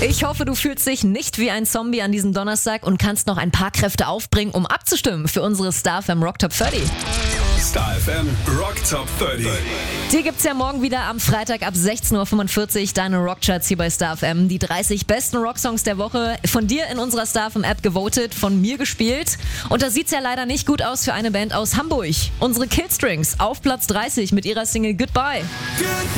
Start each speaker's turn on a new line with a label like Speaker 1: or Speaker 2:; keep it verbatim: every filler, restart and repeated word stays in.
Speaker 1: Ich hoffe, du fühlst dich nicht wie ein Zombie an diesem Donnerstag und kannst noch ein paar Kräfte aufbringen, um abzustimmen für unsere Star F M Rock Top dreißig.
Speaker 2: Star F M Rock Top dreißig.
Speaker 1: Die gibt's ja morgen wieder am Freitag ab sechzehn Uhr fünfundvierzig. Deine Rockcharts hier bei Star F M. Die dreißig besten Rocksongs der Woche von dir in unserer Star F M App gewotet, von mir gespielt. Und da sieht's ja leider nicht gut aus für eine Band aus Hamburg. Unsere Killstrings auf Platz dreißig mit ihrer Single Goodbye.